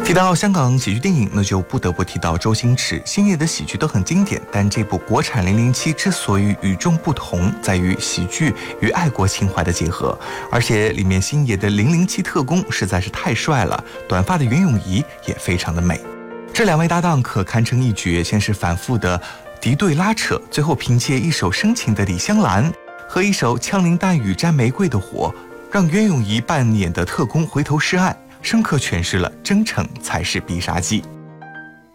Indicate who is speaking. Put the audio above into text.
Speaker 1: 提到香港喜剧电影，那就不得不提到周星驰。星爷的喜剧都很经典，但这部国产007之所以与众不同，在于喜剧与爱国情怀的结合，而且里面星爷的007特工实在是太帅了，短发的袁咏仪也非常的美。这两位搭档可堪称一绝，先是反复的敌对拉扯，最后凭借一首深情的李香兰和一首枪林弹雨沾玫瑰的火，让袁咏仪扮演的特工回头是岸，深刻诠释了真诚才是必杀技。